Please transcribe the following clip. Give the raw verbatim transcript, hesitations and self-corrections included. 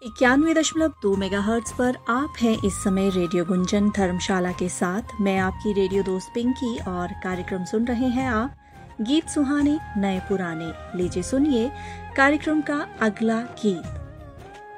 इक्यानवे दशमलव दो मेगा हर्ट्ज पर आप हैं इस समय रेडियो गुंजन धर्मशाला के साथ। मैं आपकी रेडियो दोस्त पिंकी और कार्यक्रम सुन रहे हैं आप गीत सुहाने नए पुराने। लीजिए सुनिए कार्यक्रम का अगला गीत।